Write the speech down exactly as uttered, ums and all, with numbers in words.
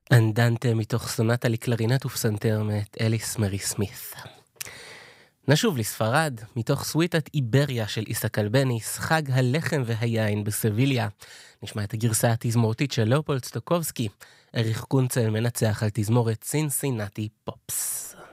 אנדנטה מתוך סונטה לקלרינט ופסנתר מאת אליס מרי סמית. נשוב לספרד, מתוך סוויטת איבריה של איסק אלבניס, חג הלחם והיין בסביליה. נשמע את הגרסה התזמורתית של לאופולד סטוקובסקי, אריך קונצל מנצח על תזמורת סינסינטי פופס.